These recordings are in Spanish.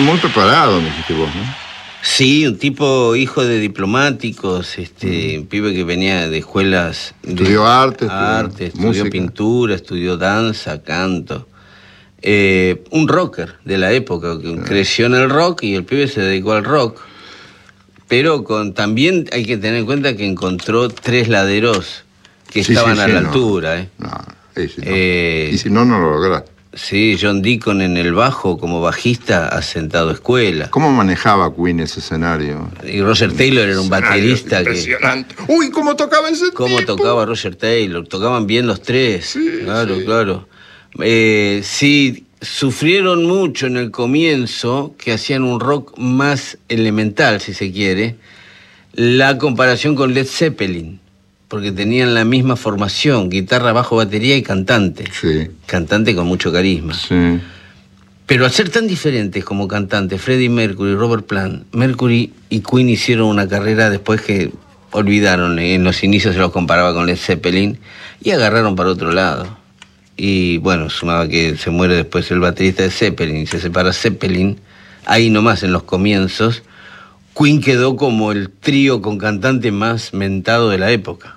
muy preparado, me dijiste vos, ¿no? Sí, un tipo hijo de diplomáticos, un pibe que venía de escuelas... Estudió arte, estudió música. pintura, estudió danza, canto. Un rocker de la época, que creció en el rock y el pibe se dedicó al rock. Pero también hay que tener en cuenta que encontró 3 laderos que estaban a la altura. Y si no, no lo lográs. Sí, John Deacon en el bajo como bajista ha sentado escuela. ¿Cómo manejaba Queen ese escenario? Y Roger Taylor era un baterista impresionante. ¡Uy, cómo tocaba ese tipo! ¿Cómo tocaba Roger Taylor? Tocaban bien los 3. Sí, claro. Sí, sufrieron mucho en el comienzo, que hacían un rock más elemental, si se quiere, la comparación con Led Zeppelin. Porque tenían la misma formación, guitarra, bajo, batería y cantante. Sí. Cantante con mucho carisma. Sí. Pero al ser tan diferentes como cantantes, Freddie Mercury y Robert Plant, Mercury y Queen hicieron una carrera después que olvidaron. En los inicios se los comparaba con Led Zeppelin y agarraron para otro lado. Y bueno, sumaba que se muere después el baterista de Zeppelin y se separa Zeppelin. Ahí nomás en los comienzos, Queen quedó como el trío con cantante más mentado de la época.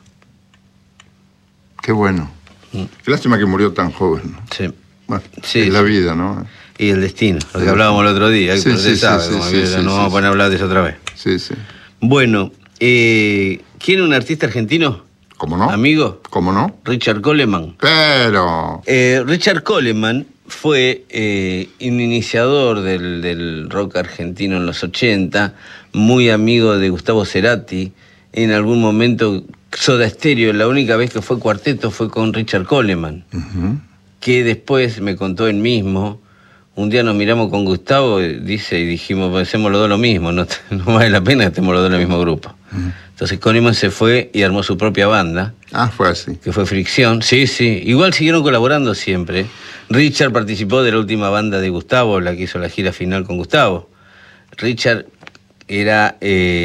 Qué bueno. Qué lástima que murió tan joven, ¿no? Sí. Bueno, es la vida, ¿no? Y el destino, lo que hablábamos el otro día. No vamos a poner a hablar de eso otra vez. Sí, sí. Bueno, ¿quiere un artista argentino? ¿Cómo no? ¿Amigo? ¿Cómo no? Richard Coleman. Pero... Richard Coleman fue un iniciador del rock argentino en los 80, muy amigo de Gustavo Cerati. En algún momento, Soda Stereo, la única vez que fue cuarteto fue con Richard Coleman, que después me contó él mismo. Un día nos miramos con Gustavo, y dijimos, hacemos los dos lo mismo, no vale la pena que estemos los dos en el mismo grupo. Entonces Coleman se fue y armó su propia banda. Ah, fue así. Que fue Fricción, sí. Igual siguieron colaborando siempre. Richard participó de la última banda de Gustavo, la que hizo la gira final con Gustavo. Richard era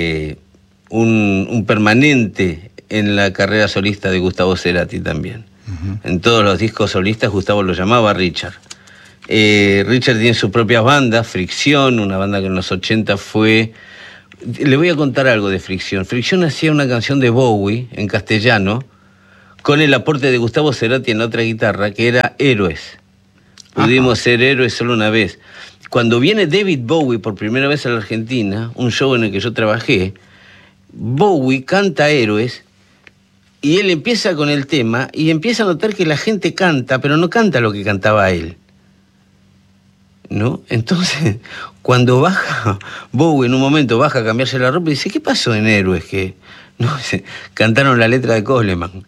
un permanente en la carrera solista de Gustavo Cerati también. En todos los discos solistas Gustavo lo llamaba Richard. Richard tiene sus propias bandas, Fricción, una banda que en los 80 fue... Le voy a contar algo de Fricción. Fricción hacía una canción de Bowie en castellano con el aporte de Gustavo Cerati en la otra guitarra, que era Héroes. Pudimos ser héroes solo una vez. Cuando viene David Bowie por primera vez a la Argentina, un show en el que yo trabajé, Bowie canta Héroes y él empieza con el tema y empieza a notar que la gente canta, pero no canta lo que cantaba él, ¿no? Entonces, cuando baja Bowie en un momento, baja a cambiarse la ropa y dice, ¿qué pasó en Héroes? Que no, cantaron la letra de Coleman.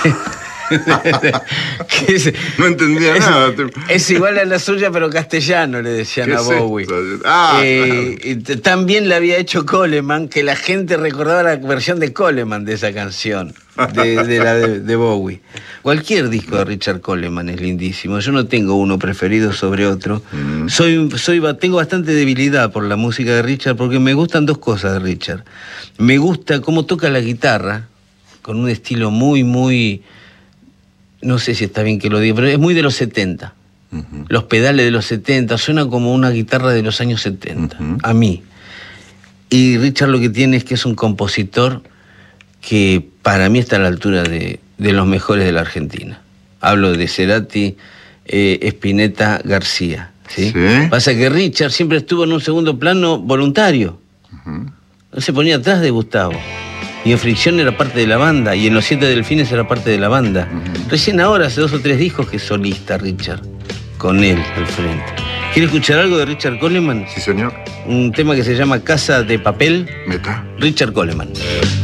No entendía nada. Es igual a la suya, pero castellano, le decían a Bowie. Y también le había hecho Coleman, que la gente recordaba la versión de Coleman de esa canción, de Bowie. Cualquier disco de Richard Coleman es lindísimo. Yo no tengo uno preferido sobre otro. Tengo bastante debilidad por la música de Richard, porque me gustan 2 cosas de Richard. Me gusta cómo toca la guitarra, con un estilo muy... No sé si está bien que lo diga, pero es muy de los 70. Los pedales de los 70, suena como una guitarra de los años 70, a mí. Y Richard lo que tiene es que es un compositor que para mí está a la altura de los mejores de la Argentina. Hablo de Cerati, Spinetta, García. ¿Sí? Pasa que Richard siempre estuvo en un segundo plano voluntario. No se ponía atrás de Gustavo. Y en Fricción era parte de la banda, y en Los 7 Delfines era parte de la banda. Recién ahora, hace 2 o 3 discos que es solista Richard, con él al frente. ¿Quiere escuchar algo de Richard Coleman? Sí, señor. Un tema que se llama Casa de Papel. Meta. Richard Coleman.